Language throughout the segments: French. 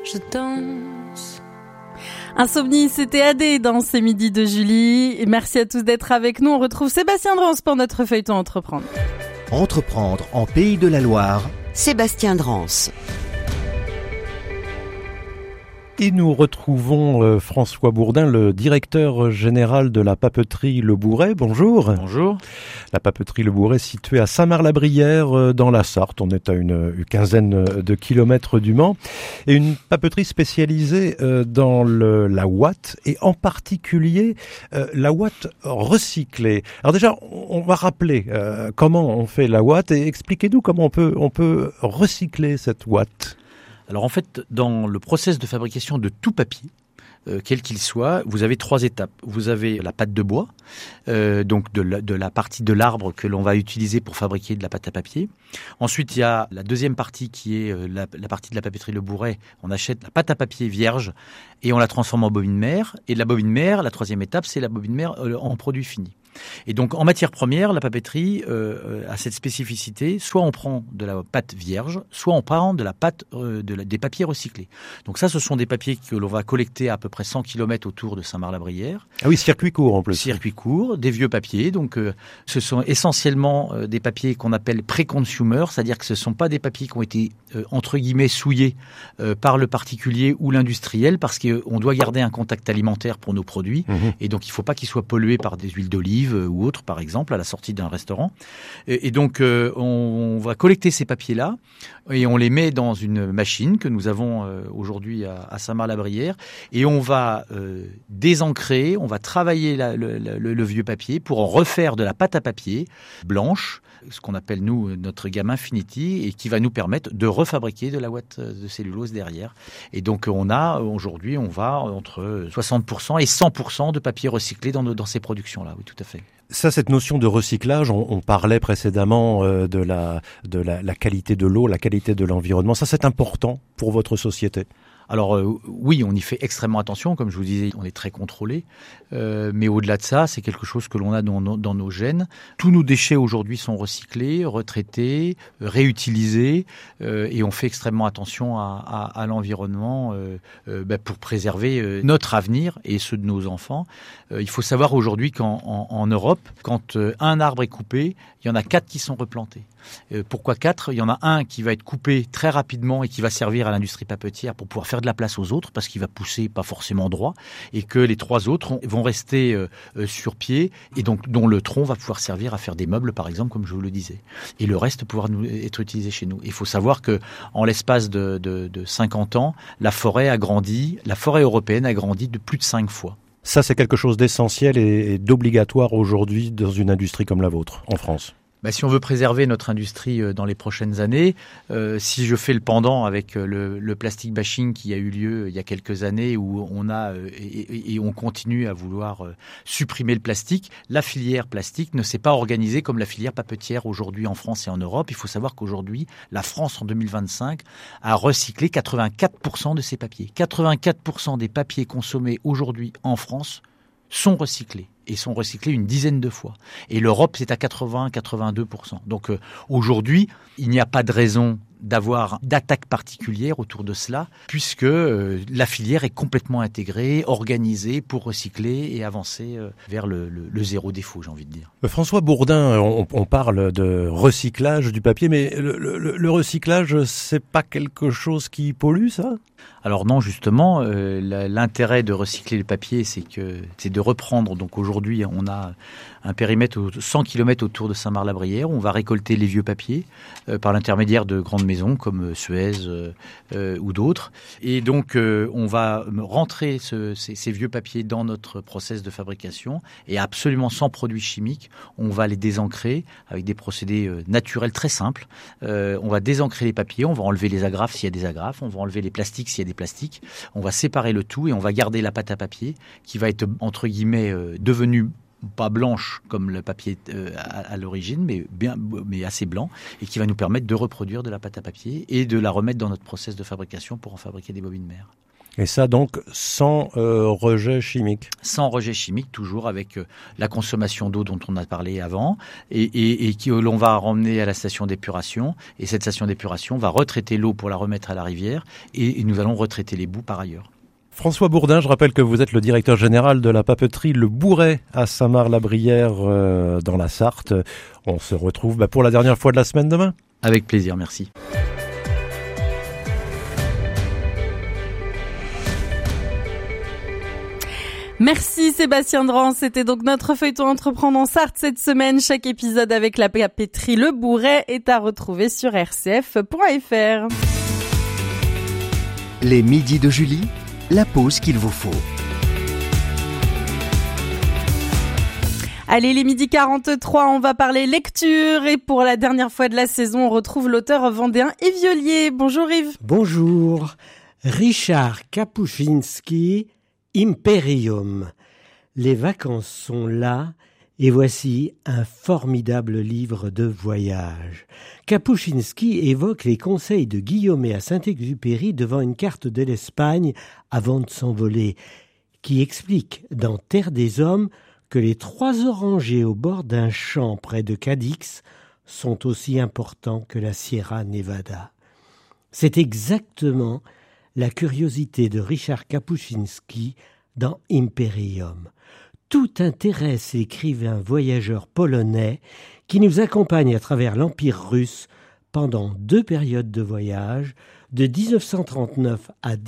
je danse. Insomnie, c'était AD dans ces midis de Julie. Et merci à tous d'être avec nous. On retrouve Sébastien Drance pour notre feuilleton Entreprendre. Entreprendre en Pays de la Loire. Sébastien Drance. Et nous retrouvons François Bourdin, le directeur général de la papeterie Le Bourret. Bonjour. Bonjour. La papeterie Le Bourret située à Saint-Mard-la-Brière dans la Sarthe. On est à une quinzaine de kilomètres du Mans. Et une papeterie spécialisée dans la ouate et en particulier la ouate recyclée. Alors déjà, on va rappeler comment on fait la ouate et expliquez-nous comment on peut recycler cette ouate. Alors en fait, dans le process de fabrication de tout papier, quel qu'il soit, vous avez 3 étapes. Vous avez la pâte de bois, donc de la partie de l'arbre que l'on va utiliser pour fabriquer de la pâte à papier. Ensuite, il y a la deuxième partie qui est la partie de la papeterie Le Bourret. On achète la pâte à papier vierge et on la transforme en bobine mère. Et de la bobine mère, la troisième étape, c'est la bobine mère en produit fini. Et donc, en matière première, la papeterie a cette spécificité. Soit on prend de la pâte vierge, soit on prend de la pâte des papiers recyclés. Donc ça, ce sont des papiers que l'on va collecter à peu près 100 km autour de Saint-Mard-la-Brière. Ah oui, circuit court en plus. Circuit court, des vieux papiers. Donc, ce sont essentiellement des papiers qu'on appelle pré-consumer, c'est-à-dire que ce ne sont pas des papiers qui ont été, entre guillemets, souillés par le particulier ou l'industriel, parce qu'on doit garder un contact alimentaire pour nos produits. Et donc, il ne faut pas qu'ils soient pollués par des huiles d'olive ou autres, par exemple, à la sortie d'un restaurant. Et donc, on va collecter ces papiers-là et on les met dans une machine que nous avons aujourd'hui à Saint-Mard-la-Brière et on va désancrer, on va travailler le vieux papier pour en refaire de la pâte à papier blanche, ce qu'on appelle, nous, notre gamme Infinity, et qui va nous permettre de refabriquer de la ouate de cellulose derrière. Et donc, aujourd'hui, on va entre 60% et 100% de papier recyclé dans ces productions-là. Oui, tout à fait. Ça, cette notion de recyclage, on parlait précédemment de la qualité de l'eau, la qualité de l'environnement. Ça, c'est important pour votre société. Alors oui, on y fait extrêmement attention, comme je vous disais, on est très contrôlé. Mais au-delà de ça, c'est quelque chose que l'on a dans nos gènes. Tous nos déchets aujourd'hui sont recyclés, retraités, réutilisés, et on fait extrêmement attention à l'environnement pour préserver notre avenir et ceux de nos enfants. Il faut savoir aujourd'hui qu'en Europe, quand un arbre est coupé, il y en a 4 qui sont replantés. Pourquoi 4 ? Il y en a un qui va être coupé très rapidement et qui va servir à l'industrie papetière pour pouvoir faire de la place aux autres, parce qu'il va pousser pas forcément droit, et que les 3 autres vont rester sur pied, et donc dont le tronc va pouvoir servir à faire des meubles, par exemple, comme je vous le disais. Et le reste pouvoir être utilisé chez nous. Il faut savoir que en l'espace de 50 ans, la forêt européenne a grandi de plus de 5 fois. Ça, c'est quelque chose d'essentiel et d'obligatoire aujourd'hui dans une industrie comme la vôtre, en France. Si on veut préserver notre industrie dans les prochaines années, si je fais le pendant avec le plastic bashing qui a eu lieu il y a quelques années, où on a et on continue à vouloir supprimer le plastique, la filière plastique ne s'est pas organisée comme la filière papetière aujourd'hui en France et en Europe. Il faut savoir qu'aujourd'hui, la France en 2025 a recyclé 84% de ses papiers. 84% des papiers consommés aujourd'hui en France sont recyclés. Et sont recyclés une dizaine de fois. Et l'Europe, c'est à 80-82%. Donc aujourd'hui, il n'y a pas de raison d'avoir d'attaque particulière autour de cela, puisque la filière est complètement intégrée, organisée pour recycler et avancer vers le zéro défaut, j'ai envie de dire. François Bourdin, on parle de recyclage du papier, mais le recyclage, c'est pas quelque chose qui pollue, ça ? Alors non, justement, l'intérêt de recycler le papier, c'est de reprendre. Donc aujourd'hui, on a un périmètre de 100 km autour de Saint-Mard-la-Brière. On va récolter les vieux papiers par l'intermédiaire de grandes maisons comme Suez ou d'autres. Et donc, on va rentrer ces vieux papiers dans notre process de fabrication et absolument sans produits chimiques. On va les désancrer avec des procédés naturels très simples. On va désancrer les papiers, on va enlever les agrafes s'il y a des agrafes, on va enlever les plastiques s'il y a des plastiques. On va séparer le tout et on va garder la pâte à papier qui va être, entre guillemets, devenue pas blanche comme le papier à l'origine, mais assez blanc, et qui va nous permettre de reproduire de la pâte à papier et de la remettre dans notre process de fabrication pour en fabriquer des bobines mères. Et ça donc sans rejet chimique. Sans rejet chimique, toujours avec la consommation d'eau dont on a parlé avant, et que l'on va ramener à la station d'épuration. Et cette station d'épuration va retraiter l'eau pour la remettre à la rivière, et nous allons retraiter les boues par ailleurs. François Bourdin, je rappelle que vous êtes le directeur général de la papeterie Le Bourret à Saint-Mard-la-Brière dans la Sarthe. On se retrouve pour la dernière fois de la semaine demain. Avec plaisir, merci. Merci Sébastien Drans, c'était donc notre feuilleton Entreprendre en Sarthe cette semaine. Chaque épisode avec la papeterie Le Bourret est à retrouver sur rcf.fr. Les midis de Julie, la pause qu'il vous faut. Allez, les midis 43, on va parler lecture et pour la dernière fois de la saison, on retrouve l'auteur vendéen Yves Violier. Bonjour Yves. Bonjour. Richard Kapuscinski, Imperium. Les vacances sont là et voici un formidable livre de voyage. Kapuscinski évoque les conseils de Guillaumet à Saint-Exupéry devant une carte de l'Espagne avant de s'envoler, qui explique dans Terre des Hommes que les 3 orangers au bord d'un champ près de Cadix sont aussi importants que la Sierra Nevada. C'est exactement la curiosité de Richard Kapuscinski dans Imperium. Tout intéresse l'écrivain voyageur polonais qui nous accompagne à travers l'Empire russe pendant 2 périodes de voyage, de 1939 à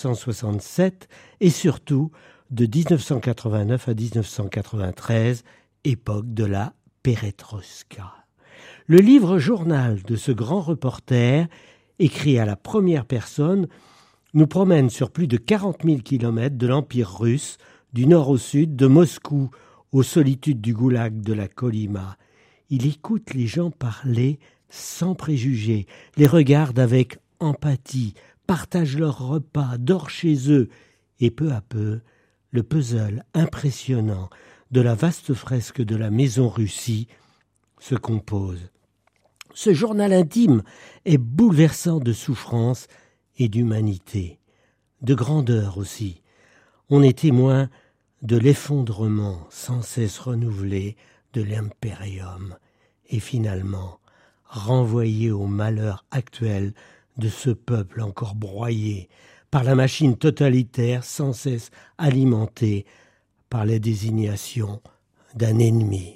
1967 et surtout de 1989 à 1993, époque de la Perestroïka. Le livre-journal de ce grand reporter, écrit à la première personne, nous promène sur plus de 40 000 kilomètres de l'Empire russe, du nord au sud, de Moscou aux solitudes du goulag de la Kolyma. Il écoute les gens parler sans préjugés, les regarde avec empathie, partage leurs repas, dort chez eux, et peu à peu, le puzzle impressionnant de la vaste fresque de la Maison Russie se compose. Ce journal intime est bouleversant de souffrance et d'humanité, de grandeur aussi. On est témoin de l'effondrement sans cesse renouvelé de l'Imperium et finalement renvoyé au malheur actuel de ce peuple encore broyé par la machine totalitaire sans cesse alimentée par la désignation d'un ennemi.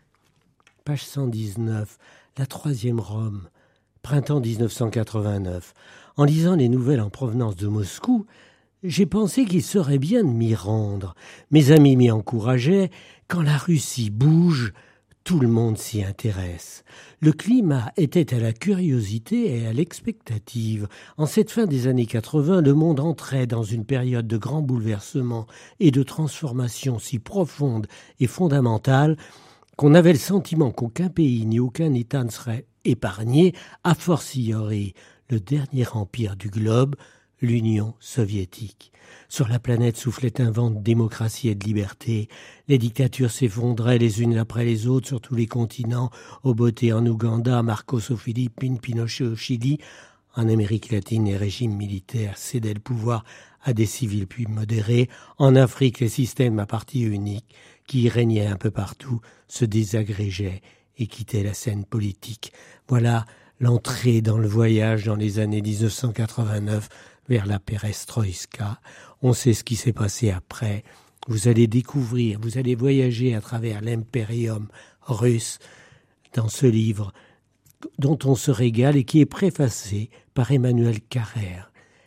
Page 119, la 3e Rome, printemps 1989. En lisant les nouvelles en provenance de Moscou, j'ai pensé qu'il serait bien de m'y rendre. Mes amis m'y encourageaient. Quand la Russie bouge, tout le monde s'y intéresse. Le climat était à la curiosité et à l'expectative. En cette fin des années 80, le monde entrait dans une période de grands bouleversements et de transformations si profondes et fondamentales qu'on avait le sentiment qu'aucun pays ni aucun État ne serait épargné, a fortiori le dernier empire du globe, l'Union soviétique. Sur la planète soufflait un vent de démocratie et de liberté. Les dictatures s'effondraient les unes après les autres sur tous les continents. Obote en Ouganda, Marcos aux Philippines, Pinochet au Chili. En Amérique latine, les régimes militaires cédaient le pouvoir à des civils plus modérés. En Afrique, les systèmes à parti unique, qui régnaient un peu partout, se désagrégeaient et quittaient la scène politique. Voilà l'entrée dans le voyage dans les années 1989 vers la Perestroïka. On sait ce qui s'est passé après. Vous allez découvrir, vous allez voyager à travers l'impérium russe dans ce livre dont on se régale et qui est préfacé par Emmanuel Carrère.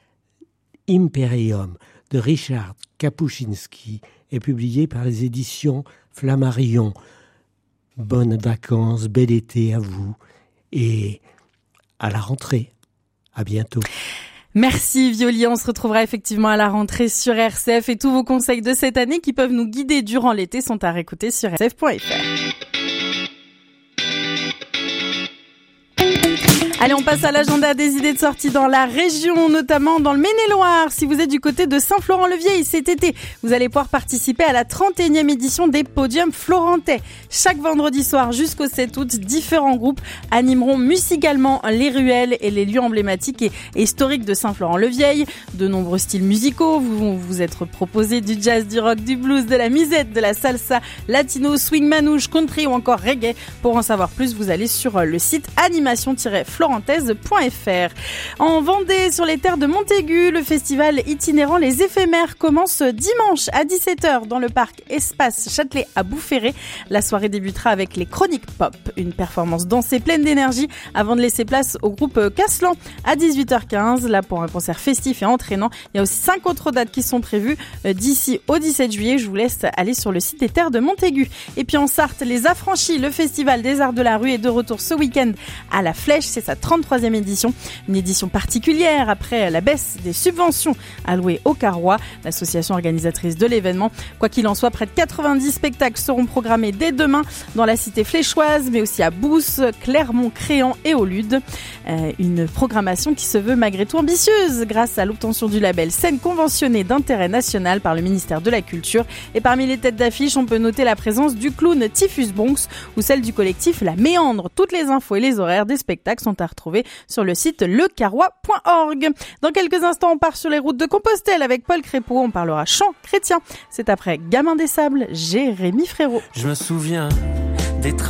Imperium de Richard Kapuscinski est publié par les éditions Flammarion. Bonnes vacances, bel été à vous et à la rentrée. À bientôt. Merci Violier, on se retrouvera effectivement à la rentrée sur RCF et tous vos conseils de cette année qui peuvent nous guider durant l'été sont à réécouter sur rcf.fr. Allez, on passe à l'agenda des idées de sortie dans la région, notamment dans le Maine-et-Loire. Si vous êtes du côté de Saint-Florent-le-Vieil cet été, vous allez pouvoir participer à la 31e édition des Podiums florentais. Chaque vendredi soir jusqu'au 7 août, différents groupes animeront musicalement les ruelles et les lieux emblématiques et historiques de Saint-Florent-le-Vieil. De nombreux styles musicaux vont vous être proposés, du jazz, du rock, du blues, de la musette, de la salsa, latino, swing manouche, country ou encore reggae. Pour en savoir plus, vous allez sur le site animation-florantaise.fr. En Vendée, sur les terres de Montaigu, le festival itinérant Les Éphémères commence dimanche à 17h dans le parc Espace Châtelet à Boufféré. La soirée débutera avec les Chroniques Pop, une performance dansée pleine d'énergie avant de laisser place au groupe Caslan à 18h15. Là, pour un concert festif et entraînant, il y a aussi 5 autres dates qui sont prévues d'ici au 17 juillet. Je vous laisse aller sur le site des terres de Montaigu. Et puis en Sarthe, les Affranchis, le festival des arts de la rue est de retour ce week-end à la Flèche. C'est sa 33e édition. Une édition particulière après la baisse des subventions allouées au Carrois, l'association organisatrice de l'événement. Quoi qu'il en soit, près de 90 spectacles seront programmés dès demain dans la cité fléchoise, mais aussi à Bousse, Clermont, Créan et au Lude. Une programmation qui se veut malgré tout ambitieuse grâce à l'obtention du label scène conventionnée d'intérêt national par le ministère de la Culture. Et parmi les têtes d'affiche, on peut noter la présence du clown Typhus Bronx ou celle du collectif La Méandre. Toutes les infos et les horaires des spectacles sont à retrouver sur le site lecarrois.org. Dans quelques instants, on part sur les routes de Compostelle avec Paul Crépeau. On parlera chant chrétien. C'est après Gamin des Sables, Jérémy Frérot. Je me souviens des